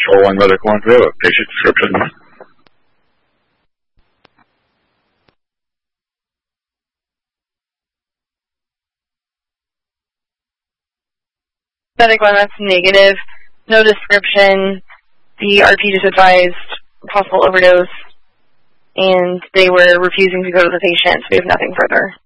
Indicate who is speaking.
Speaker 1: controlling medical info, a patient description.
Speaker 2: Medical MS negative, no description. The RP just advised possible overdose, and they were refusing to go to the patient, so we have nothing further.